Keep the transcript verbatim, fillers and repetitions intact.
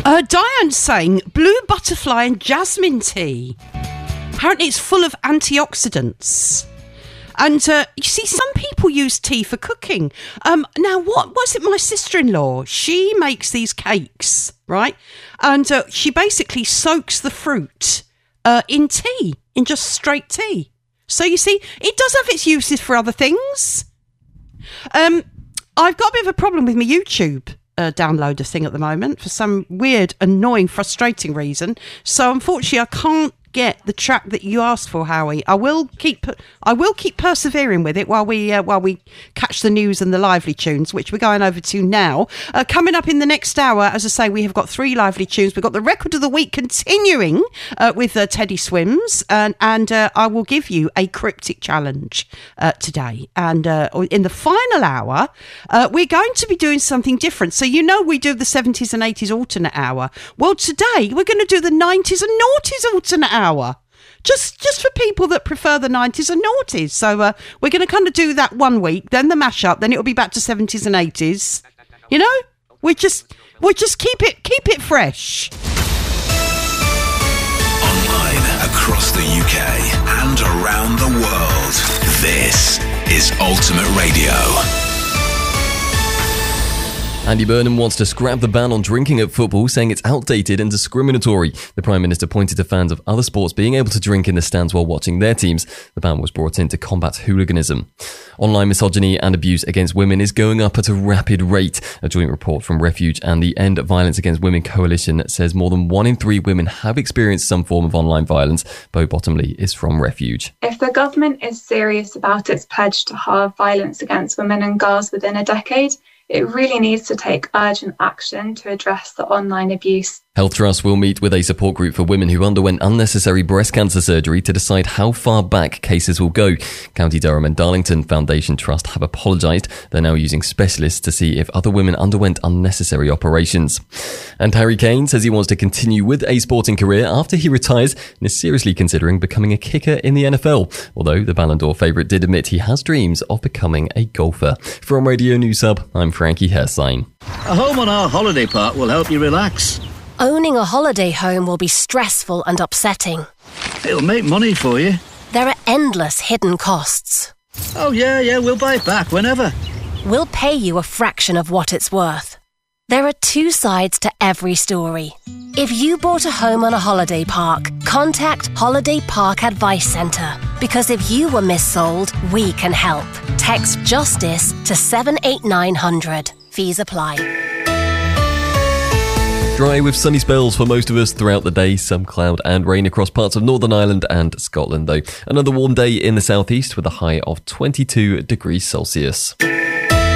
Uh, Diane's saying blue butterfly and jasmine tea. Apparently it's full of antioxidants. And uh, you see, some people use tea for cooking. Um, now, what was it? My sister-in-law, she makes these cakes, right? And uh, she basically soaks the fruit uh, in tea, in just straight tea. So you see, it does have its uses for other things. Um, I've got a bit of a problem with my YouTube uh, downloader thing at the moment for some weird, annoying, frustrating reason. So unfortunately, I can't get the track that you asked for, Howie. I will keep I will keep persevering with it while we uh, while we catch the news and the lively tunes, which we're going over to now. Uh, coming up in the next hour, as I say, we have got three lively tunes. We've got the record of the week continuing uh, with uh, Teddy Swims, and and uh, I will give you a cryptic challenge uh, today. And uh, in the final hour, uh, we're going to be doing something different. So you know we do the seventies and eighties alternate hour. Well, today we're going to do the nineties and noughties alternate hour. Hour. Just just for people that prefer the nineties and noughties. So uh, we're going to kind of do that one week, then the mashup, then it'll be back to seventies and eighties. You know, we just we just keep it keep it fresh. Online across the U K and around the world. This is Ultimate Radio. Andy Burnham wants to scrap the ban on drinking at football, saying it's outdated and discriminatory. The Prime Minister pointed to fans of other sports being able to drink in the stands while watching their teams. The ban was brought in to combat hooliganism. Online misogyny and abuse against women is going up at a rapid rate. A joint report from Refuge and the End Violence Against Women Coalition says more than one in three women have experienced some form of online violence. Bo Bottomley is from Refuge. If the government is serious about its pledge to halve violence against women and girls within a decade, it really needs to take urgent action to address the online abuse. Health Trust will meet with a support group for women who underwent unnecessary breast cancer surgery to decide how far back cases will go. County Durham and Darlington Foundation Trust have apologised. They're now using specialists to see if other women underwent unnecessary operations. And Harry Kane says he wants to continue with a sporting career after he retires and is seriously considering becoming a kicker in the N F L. Although the Ballon d'Or favourite did admit he has dreams of becoming a golfer. From Radio News Hub, I'm Frankie Herstein. A home on our holiday park will help you relax. Owning a holiday home will be stressful and upsetting. It'll make money for you. There are endless hidden costs. Oh yeah, yeah, we'll buy it back whenever. We'll pay you a fraction of what it's worth. There are two sides to every story. If you bought a home on a holiday park, contact Holiday Park Advice Centre. Because if you were missold, we can help. Text JUSTICE to seven eight nine hundred. Fees apply. Dry with sunny spells for most of us throughout the day. Some cloud and rain across parts of Northern Ireland and Scotland, though. Another warm day in the southeast with a high of twenty-two degrees Celsius.